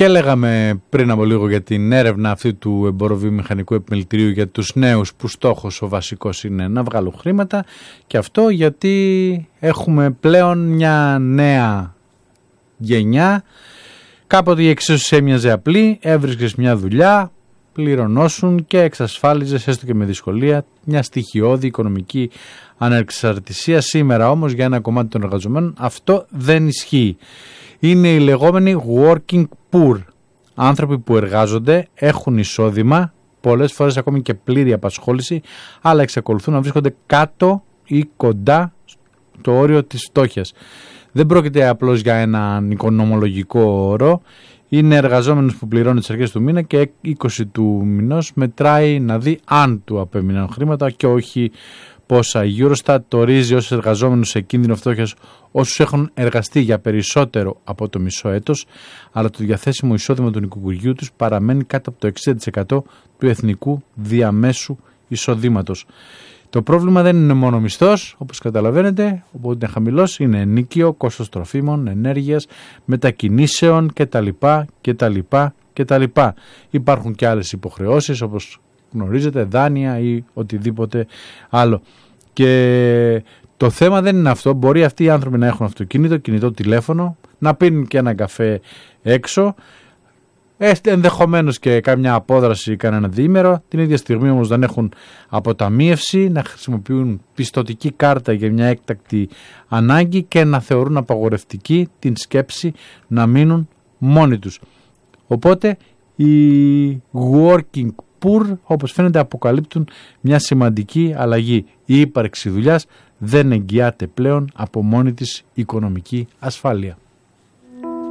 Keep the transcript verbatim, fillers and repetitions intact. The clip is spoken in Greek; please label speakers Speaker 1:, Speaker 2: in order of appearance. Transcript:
Speaker 1: Και λέγαμε πριν από λίγο για την έρευνα αυτή του εμποροβιομηχανικού επιμελητηρίου για τους νέους, που στόχος ο βασικός είναι να βγάλουν χρήματα, και αυτό γιατί έχουμε πλέον μια νέα γενιά. Κάποτε η εξίσωση έμοιαζε απλή, έβρισκες μια δουλειά, πληρωνώσουν και εξασφάλιζες έστω και με δυσκολία μια στοιχειώδη οικονομική ανεξαρτησία. Σήμερα όμως για ένα κομμάτι των εργαζομένων αυτό δεν ισχύει. Είναι οι λεγόμενοι working poor, άνθρωποι που εργάζονται, έχουν εισόδημα, πολλές φορές ακόμη και πλήρη απασχόληση, αλλά εξακολουθούν να βρίσκονται κάτω ή κοντά στο όριο της φτώχειας. Δεν πρόκειται απλώς για έναν οικονομολογικό όρο, είναι εργαζόμενος που πληρώνει τις αρχές του μήνα και είκοσι του μηνός μετράει να δει αν του απέμειναν χρήματα και όχι πόσα. Η Eurostat το ορίζει ως εργαζόμενους σε κίνδυνο φτώχειας όσους έχουν εργαστεί για περισσότερο από το μισό έτος, αλλά το διαθέσιμο εισόδημα του νοικοκυριού τους παραμένει κάτω από το εξήντα τοις εκατό του εθνικού διαμέσου εισοδήματος. Το πρόβλημα δεν είναι μόνο μισθός, όπως καταλαβαίνετε, οπότε είναι χαμηλός, είναι ενοίκιο, κόστος τροφίμων, ενέργειας, μετακινήσεων κτλ. κτλ, κτλ. Υπάρχουν και άλλες υποχρεώσεις, όπως γνωρίζετε, δάνεια ή οτιδήποτε άλλο. Και το θέμα δεν είναι αυτό. Μπορεί αυτοί οι άνθρωποι να έχουν αυτοκίνητο, κινητό τηλέφωνο, να πίνουν και ένα καφέ έξω, ενδεχομένως και κάμια απόδραση κανένα διήμερο, την ίδια στιγμή όμως δεν έχουν αποταμίευση, να χρησιμοποιούν πιστωτική κάρτα για μια έκτακτη ανάγκη και να θεωρούν απαγορευτική την σκέψη να μείνουν μόνοι τους. Οπότε οι working poor, όπως φαίνεται, αποκαλύπτουν μια σημαντική αλλαγή. Η ύπαρξη δουλειάς δεν εγγυάται πλέον από μόνη της οικονομική ασφάλεια.